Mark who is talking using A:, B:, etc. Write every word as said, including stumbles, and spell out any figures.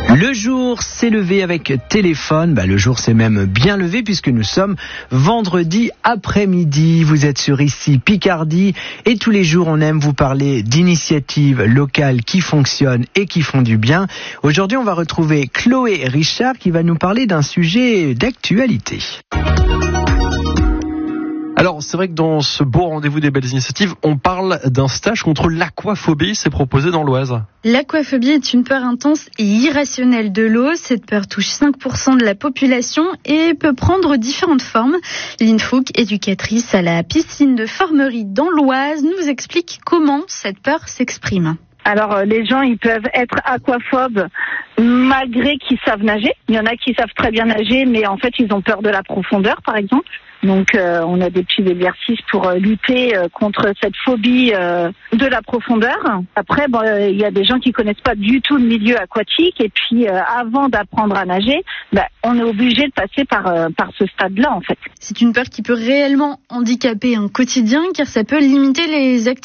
A: Le jour s'est levé avec téléphone. Bah, le jour s'est même bien levé puisque nous sommes vendredi après-midi. Vous êtes sur ici Picardie et tous les jours on aime vous parler d'initiatives locales qui fonctionnent et qui font du bien. Aujourd'hui on va retrouver Chloé Richard qui va nous parler d'un sujet d'actualité.
B: Alors, c'est vrai que dans ce beau rendez-vous des belles initiatives, on parle d'un stage contre l'aquaphobie, c'est proposé dans l'Oise.
C: L'aquaphobie est une peur intense et irrationnelle de l'eau. Cette peur touche cinq pour cent de la population et peut prendre différentes formes. Lynn Fouque, éducatrice à la piscine de Formerie dans l'Oise, nous explique comment cette peur s'exprime.
D: Alors les gens ils peuvent être aquaphobes malgré qu'ils savent nager. Il y en a qui savent très bien nager mais en fait ils ont peur de la profondeur par exemple. Donc euh, on a des petits exercices pour euh, lutter euh, contre cette phobie euh, de la profondeur. Après bon, il euh, y a des gens qui connaissent pas du tout le milieu aquatique et puis euh, avant d'apprendre à nager, bah, on est obligé de passer par euh, par ce stade-là en fait.
C: C'est une peur qui peut réellement handicaper un quotidien car ça peut limiter les activités